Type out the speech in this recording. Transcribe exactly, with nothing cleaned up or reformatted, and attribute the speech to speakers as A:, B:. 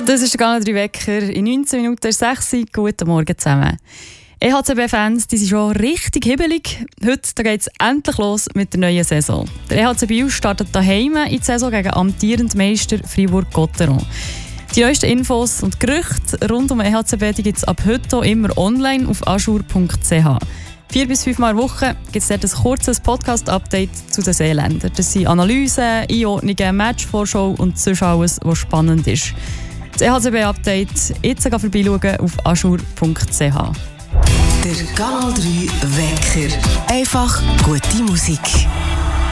A: Das ist der Kanal drei Wecker. In neunzehn Minuten sechs Uhr. Guten Morgen zusammen. E H C B-Fans die sind schon richtig hibbelig. Heute geht es endlich los mit der neuen Saison. Der E H C Biel startet daheim in die Saison gegen amtierenden Meister Fribourg-Gotteron. Die neuesten Infos und Gerüchte rund um E H C B gibt es ab heute immer online auf ajour punkt c h. Vier bis fünf Mal Woche gibt es dort ein kurzes Podcast-Update zu den Seeländern. Das sind Analysen, Einordnungen, Matchvorschau und sonst alles, was spannend ist. Das E H C B-Update jetzt vorbeischauen auf ajour punkt c h.
B: Der Kanal drei Wecker. Einfach gute Musik.